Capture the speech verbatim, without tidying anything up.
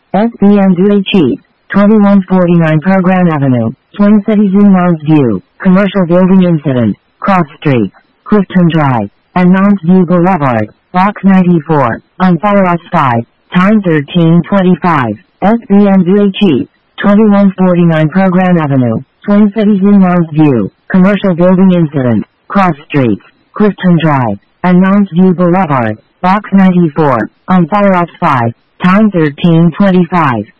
S B M Dewey Cheese, twenty-one forty-nine Program Avenue, Twin Cities in Mounds View, Commercial Building Incident, Cross Street, Clifton Drive, and Mounds View Boulevard, Box ninety-four, on Fire Ops five, time thirteen twenty-five, S B M Dewey Cheese, twenty-one forty-nine Program Avenue, Twin Cities in Mounds View, Commercial Building Incident, Cross Street, Clifton Drive, and Mounds View Boulevard, Box ninety-four, on Fire Ops five, time thirteen twenty-five.